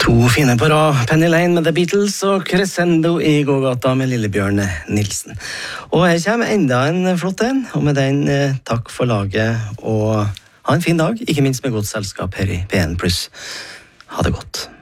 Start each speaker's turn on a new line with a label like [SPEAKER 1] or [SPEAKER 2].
[SPEAKER 1] To fine på rad, Penny Lane med The Beatles og Crescendo i gågata med Lillebjørn Nilsen. Og her kommer enda en flott en, og med den takk for laget, og ha en fin dag, ikke minst med godt selskap her i P1+. Ha det godt.